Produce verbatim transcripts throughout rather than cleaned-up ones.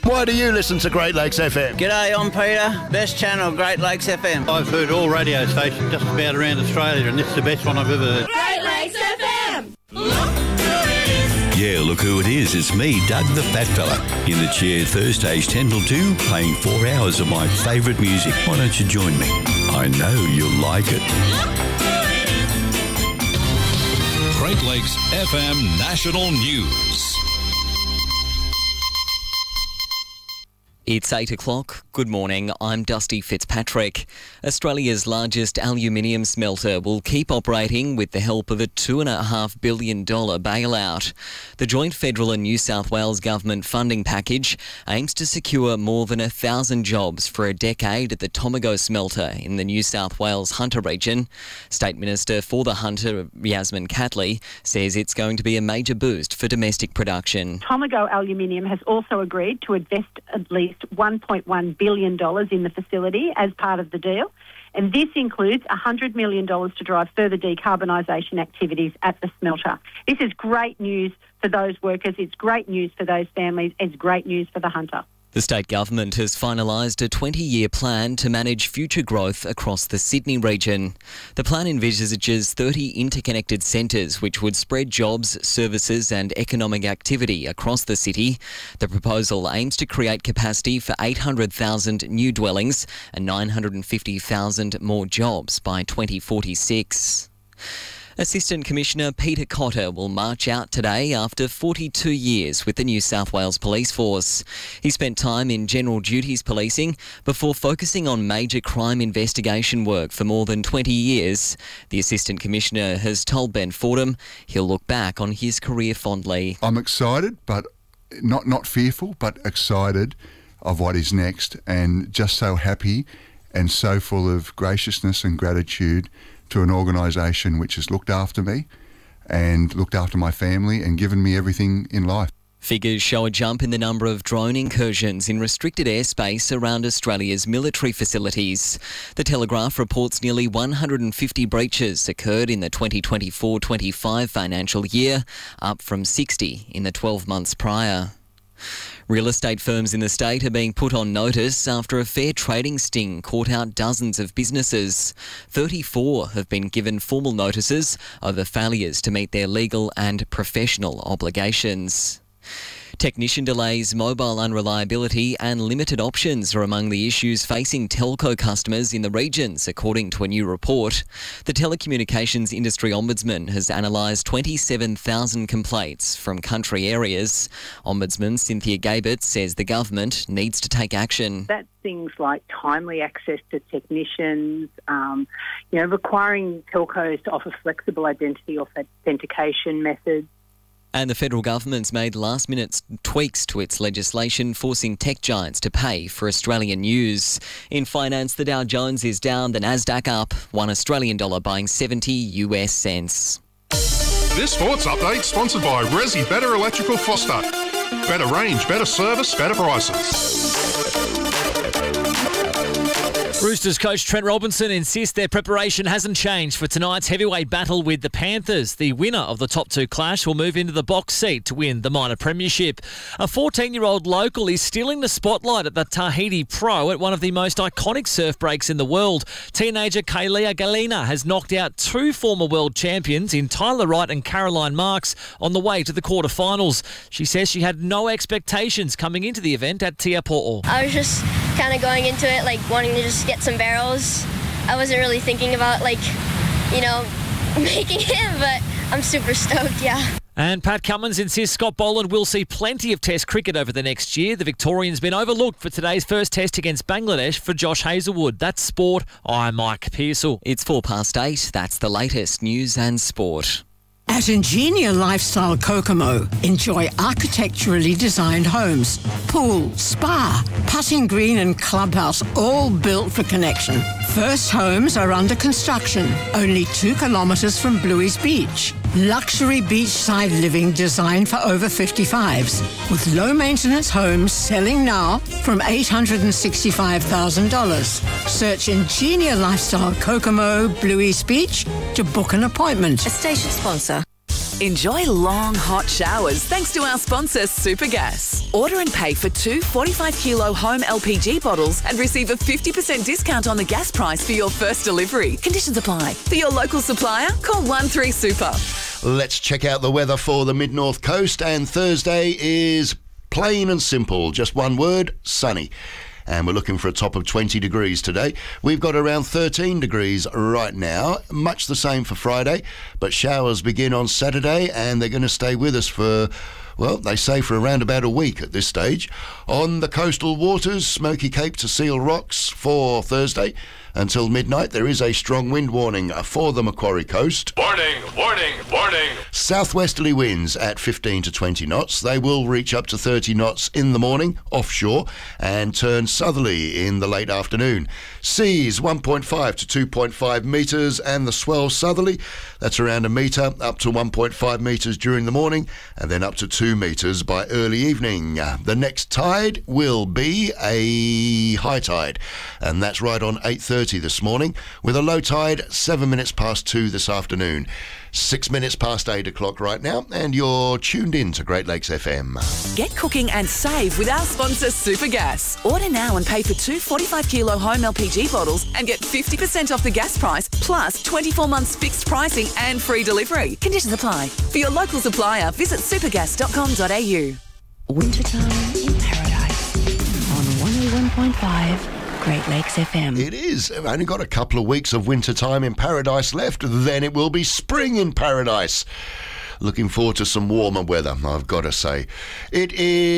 Why do you listen to Great Lakes F M? G'day, I'm Peter. Best channel, Great Lakes F M. I've heard all radio stations just about around Australia, and it's the best one I've ever heard. Great Lakes F M! Yeah, look who it is. It's me, Doug the Fat Fella, in the chair Thursdays ten till two, playing four hours of my favourite music. Why don't you join me? I know you'll like it. Great Lakes F M National News. It's eight o'clock. Good morning. I'm Dusty Fitzpatrick. Australia's largest aluminium smelter will keep operating with the help of a two point five billion dollars bailout. The joint federal and New South Wales government funding package aims to secure more than a thousand jobs for a decade at the Tomago smelter in the New South Wales Hunter region. State Minister for the Hunter, Yasmin Catley, says it's going to be a major boost for domestic production. Tomago Aluminium has also agreed to invest at least one point one billion dollars in the facility as part of the deal, and this includes one hundred million dollars to drive further decarbonisation activities at the smelter. This is great news for those workers, it's great news for those families, it's great news for the Hunter. The state government has finalised a twenty-year plan to manage future growth across the Sydney region. The plan envisages thirty interconnected centres which would spread jobs, services and economic activity across the city. The proposal aims to create capacity for eight hundred thousand new dwellings and nine hundred fifty thousand more jobs by twenty forty-six. Assistant Commissioner Peter Cotter will march out today after forty-two years with the New South Wales Police Force. He spent time in general duties policing before focusing on major crime investigation work for more than twenty years. The Assistant Commissioner has told Ben Fordham he'll look back on his career fondly. I'm excited, but not, not fearful, but excited of what is next, and just so happy and so full of graciousness and gratitude to an organisation which has looked after me and looked after my family and given me everything in life. Figures show a jump in the number of drone incursions in restricted airspace around Australia's military facilities. The Telegraph reports nearly one hundred fifty breaches occurred in the twenty twenty-four twenty-five financial year, up from sixty in the twelve months prior. Real estate firms in the state are being put on notice after a fair trading sting caught out dozens of businesses. thirty-four have been given formal notices over failures to meet their legal and professional obligations. Technician delays, mobile unreliability and limited options are among the issues facing telco customers in the regions, according to a new report. The Telecommunications Industry Ombudsman has analysed twenty-seven thousand complaints from country areas. Ombudsman Cynthia Gabert says the government needs to take action. That's things like timely access to technicians, um, you know, requiring telcos to offer flexible identity authentication methods. And the federal government's made last-minute tweaks to its legislation, forcing tech giants to pay for Australian news. In finance, the Dow Jones is down, the Nasdaq up, one Australian dollar buying seventy U S cents. This sports update sponsored by Resi Better Electrical Foster. Better range, better service, better prices. Roosters coach Trent Robinson insists their preparation hasn't changed for tonight's heavyweight battle with the Panthers. The winner of the top two clash will move into the box seat to win the minor premiership. A fourteen-year-old local is stealing the spotlight at the Tahiti Pro at one of the most iconic surf breaks in the world. Teenager Kailea Galina has knocked out two former world champions in Tyler Wright and Caroline Marks on the way to the quarterfinals. She says she had no expectations coming into the event at Te Apo'o. I was just kind of going into it like wanting to just get some barrels. I wasn't really thinking about like, you know, making it, but I'm super stoked, yeah. And Pat Cummins insists Scott Boland will see plenty of Test cricket over the next year. The Victorian's been overlooked for today's first Test against Bangladesh for Josh Hazlewood. That's sport. I'm Mike Pearsall. It's four past eight. That's the latest news and sport. At Ingenia Lifestyle Kokomo, enjoy architecturally designed homes, pool, spa, putting green and clubhouse, all built for connection. First homes are under construction, only two kilometres from Bluey's Beach. Luxury beachside living designed for over fifty-fives, with low-maintenance homes selling now from eight hundred sixty-five thousand dollars. Search Ingenia Lifestyle Kokomo, Bluey's Beach to book an appointment. A station sponsor. Enjoy long, hot showers thanks to our sponsor, Supergas. Order and pay for two forty-five kilo home L P G bottles and receive a fifty percent discount on the gas price for your first delivery. Conditions apply. For your local supplier, call one three super. Let's check out the weather for the Mid-North Coast, and Thursday is plain and simple. Just one word, sunny. And we're looking for a top of twenty degrees today. We've got around thirteen degrees right now, much the same for Friday, but showers begin on Saturday and they're going to stay with us for, well, they say for around about a week at this stage. On the coastal waters, Smoky Cape to Seal Rocks for Thursday. Until midnight, there is a strong wind warning for the Macquarie coast. Warning, warning, warning. Southwesterly winds at fifteen to twenty knots. They will reach up to thirty knots in the morning offshore and turn southerly in the late afternoon. Seas one point five to two point five metres and the swell southerly. That's around a metre up to one point five metres during the morning and then up to two metres by early evening. The next tide will be a high tide, and that's right on eight thirty this morning, with a low tide seven minutes past two this afternoon. Six minutes past eight o'clock right now, and you're tuned in to Great Lakes F M. Get cooking and save with our sponsor, Supergas. Order now and pay for two forty-five kilo home L P G bottles and get fifty percent off the gas price, plus twenty-four months fixed pricing and free delivery. Conditions apply. For your local supplier, visit supergas dot com dot a u. Wintertime in Paradise on one oh one point five. Great Lakes F M. It is. I've only got a couple of weeks of winter time in Paradise left. Then it will be spring in Paradise. Looking forward to some warmer weather, I've got to say. It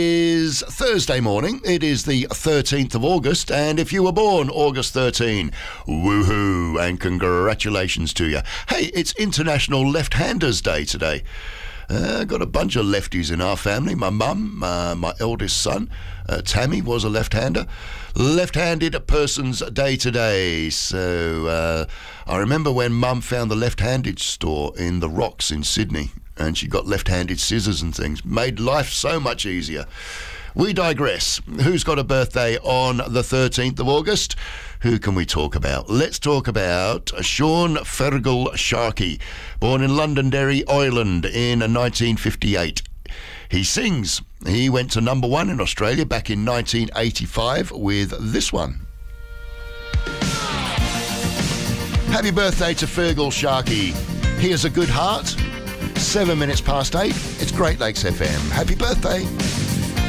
is Thursday morning. It is the thirteenth of August, and if you were born August thirteenth, woohoo, and congratulations to you. Hey, it's International Left-Handers Day today. Uh, got a bunch of lefties in our family. My mum, uh, my eldest son, uh, Tammy, was a left-hander. Left-handed person's day today. So uh, I remember when Mum found the left-handed store in the Rocks in Sydney, and she got left-handed scissors and things. Made life so much easier. We digress. Who's got a birthday on the thirteenth of August? Who can we talk about? Let's talk about Sean Fergal Sharkey, born in Londonderry, Ireland in nineteen fifty-eight. He sings. He went to number one in Australia back in nineteen eighty-five with this one. Happy birthday to Fergal Sharkey. He has a good heart. Seven minutes past eight. It's Great Lakes F M. Happy birthday.